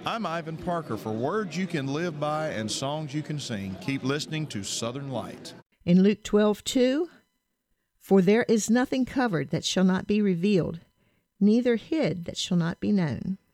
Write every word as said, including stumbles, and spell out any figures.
I'm Ivan Parker for words you can live by and songs you can sing. Keep listening to Southern Light. In Luke twelve two, for there is nothing covered that shall not be revealed, neither hid that shall not be known.